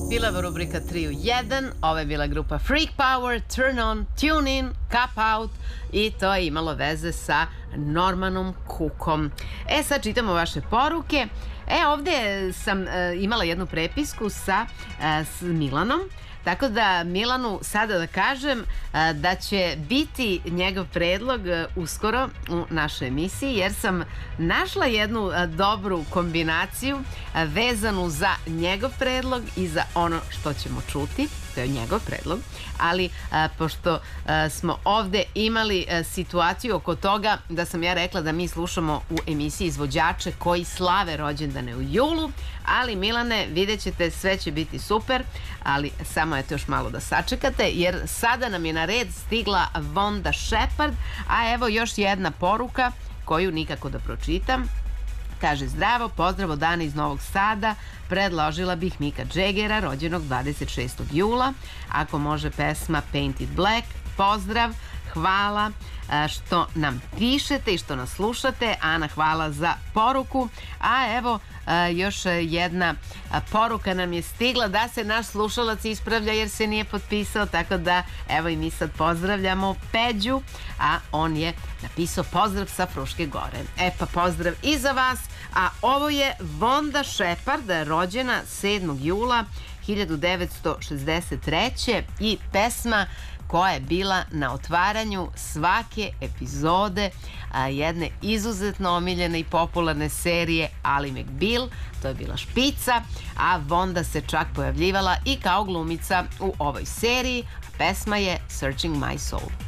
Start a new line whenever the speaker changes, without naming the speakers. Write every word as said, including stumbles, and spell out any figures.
Bila je rubrika tri u jedan, ovo je bila grupa Freak Power, Turn On, Tune In, Cup Out i to je imalo veze sa Normanom Cookom. E, sad čitamo vaše poruke. E, ovde sam uh, imala jednu prepisku sa uh, s Milanom, tako da Milanu sada da kažem uh, da će biti njegov predlog uh, uskoro u našoj emisiji, jer sam našla jednu uh, dobru kombinaciju uh, vezanu za njegov predlog i za ono što ćemo čuti. To je njegov predlog, ali a, pošto a, smo ovde imali a, situaciju oko toga da sam ja rekla da mi slušamo u emisiji izvođače koji slave rođendane u julu, ali Milane, vidjet ćete, sve će biti super, ali samo eto još malo da sačekate, jer sada nam je na red stigla Vonda Shepard, a evo još jedna poruka koju nikako da pročitam. Kaže, zdravo, pozdrav od Dana iz Novog Sada, predložila bih Mika Jaggera, rođenog dvadeset šestog jula, ako može pesma Painted Black, pozdrav, hvala što nam pišete i što nas slušate. Ana, hvala za poruku, a evo još jedna poruka nam je stigla da se naš slušalac ispravlja jer se nije potpisao, tako da evo i mi sad pozdravljamo Peđu, a on je napisao pozdrav sa Fruške Gore. E pa pozdrav i za vas, a ovo je Vonda Shepard, rođena sedmog jula hiljadu devetsto šezdeset treće i pesma koja je bila na otvaranju svake epizode a, jedne izuzetno omiljene i popularne serije Ally McBeal. To je bila špica, a Vonda se čak pojavljivala i kao glumica u ovoj seriji, a pesma je Searching My Soul.